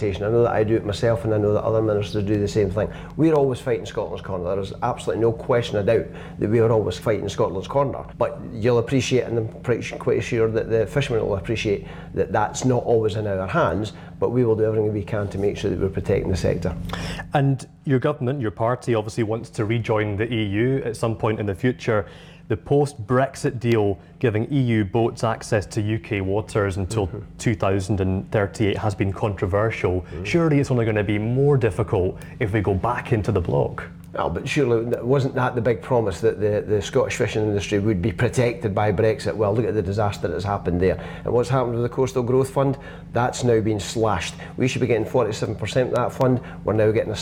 representation. I know that I do it myself, and I know that other ministers do the same thing. We're always fighting Scotland's corner. There is absolutely no question of doubt that we are always fighting Scotland's corner. But you'll appreciate, and I'm quite sure that the fishermen will appreciate, that that's not always in our hands, but we will do everything we can to make sure that we're protecting the sector. And your government, your party, obviously wants to rejoin the EU at some point in the future. The post-Brexit deal giving EU boats access to UK waters until 2038 has been controversial. Surely it's only going to be more difficult if we go back into the bloc. Well, but surely wasn't that the big promise, that the Scottish fishing industry would be protected by Brexit? Well, look at the disaster that's happened there. And what's happened with the Coastal Growth Fund? That's now been slashed. We should be getting 47% of that fund. We're now getting a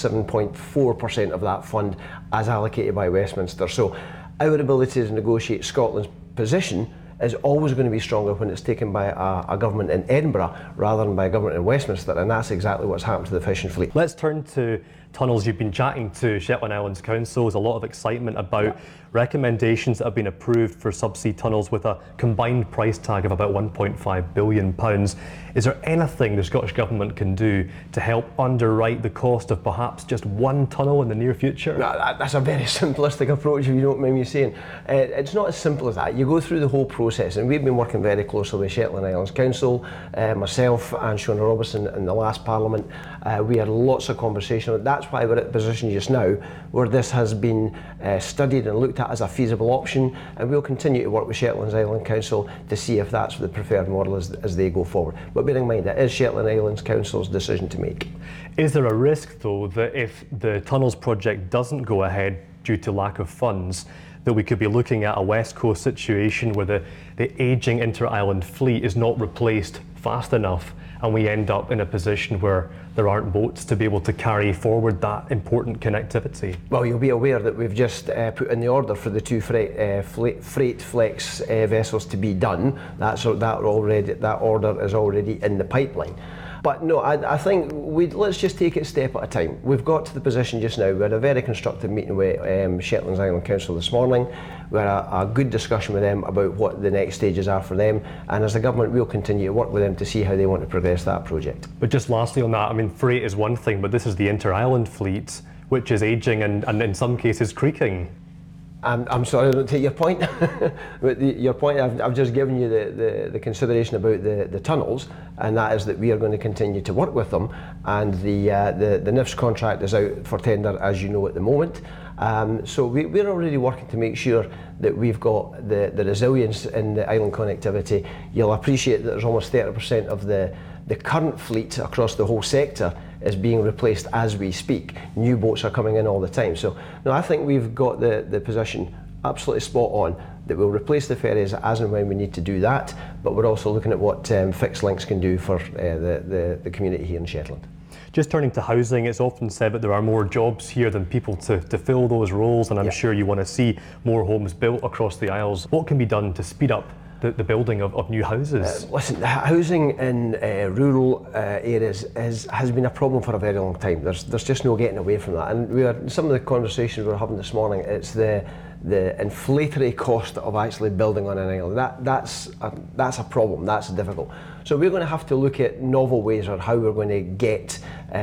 7.4% of that fund as allocated by Westminster. So our ability to negotiate Scotland's position is always going to be stronger when it's taken by a government in Edinburgh rather than by a government in Westminster, and that's exactly what's happened to the fishing fleet. Let's turn to tunnels. You've been chatting to Shetland Islands Council. There's a lot of excitement about recommendations that have been approved for subsea tunnels with a combined price tag of about £1.5 billion. Is there anything the Scottish Government can do to help underwrite the cost of perhaps just one tunnel in the near future? That's a very simplistic approach, if you don't mind me saying. It's not as simple as that. You go through the whole process, and we've been working very closely with Shetland Islands Council, myself and Shona Robertson in the last Parliament. We had lots of conversation. That's why we're at a position just now where this has been studied and looked at as a feasible option, and we'll continue to work with Shetland Islands Council to see if that's the preferred model as they go forward. But bear in mind, it is Shetland Islands Council's decision to make. Is there a risk, though, that if the tunnels project doesn't go ahead due to lack of funds, that we could be looking at a West Coast situation where the ageing inter-island fleet is not replaced fast enough, and we end up in a position where there aren't boats to be able to carry forward that important connectivity? Well, you'll be aware that we've just put in the order for the two freight flex vessels to be done. That order is already in the pipeline. But no, I think let's just take it a step at a time. We've got to the position just now. We had a very constructive meeting with Shetland Islands Council this morning. We had a good discussion with them about what the next stages are for them, and as a government we'll continue to work with them to see how they want to progress that project. But just lastly on that, I mean, freight is one thing, but this is the inter-island fleet, which is ageing and in some cases creaking. I'm sorry, I don't take your point. But your point, I've just given you the consideration about the tunnels, and that is that we are going to continue to work with them, and the NIFS contract is out for tender, as you know, at the moment. So we're already working to make sure that we've got the resilience in the island connectivity. You'll appreciate that there's almost 30% of the current fleet across the whole sector is being replaced as we speak. New boats are coming in all the time. So no, I think we've got the position absolutely spot on, that we'll replace the ferries as and when we need to do that, but we're also looking at what fixed links can do for the community here in Shetland. Just turning to housing, it's often said that there are more jobs here than people to fill those roles, and I'm sure you want to see more homes built across the Isles. What can be done to speed up the building of new houses? Listen, housing in rural areas has been a problem for a very long time. There's just no getting away from that. And some of the conversations we were having this morning, it's the inflationary cost of actually building on an island. That's a problem. That's difficult. So we're going to have to look at novel ways on how we're going to get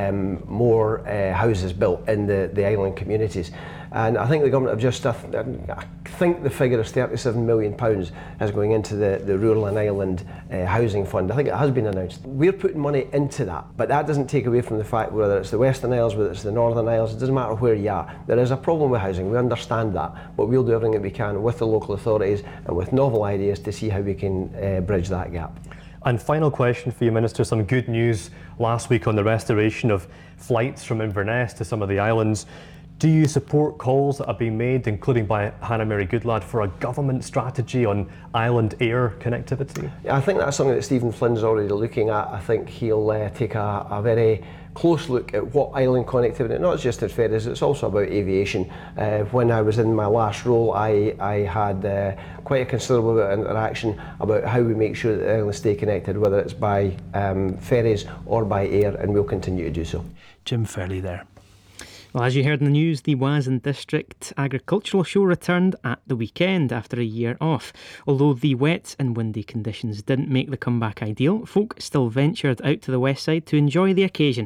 more houses built in the island communities. And I think the government have just, I think the figure is £37 million is going into the Rural and Island Housing Fund. I think it has been announced. We're putting money into that, but that doesn't take away from the fact whether it's the Western Isles, whether it's the Northern Isles, it doesn't matter where you are. There is a problem with housing, we understand that, but we'll do everything that we can with the local authorities and with novel ideas to see how we can bridge that gap. And final question for you, Minister, some good news last week on the restoration of flights from Inverness to some of the islands. Do you support calls that are being made, including by Hannah Mary Goodlad, for a government strategy on island air connectivity? Yeah, I think that's something that Stephen Flynn's already looking at. I think he'll take a very close look at what island connectivity, not just at ferries, it's also about aviation. When I was in my last role, I had quite a considerable bit of interaction about how we make sure that the islands stay connected, whether it's by ferries or by air, and we'll continue to do so. Jim Fairley there. Well, as you heard in the news, the Wazin District Agricultural Show returned at the weekend after a year off. Although the wet and windy conditions didn't make the comeback ideal, folk still ventured out to the west side to enjoy the occasion.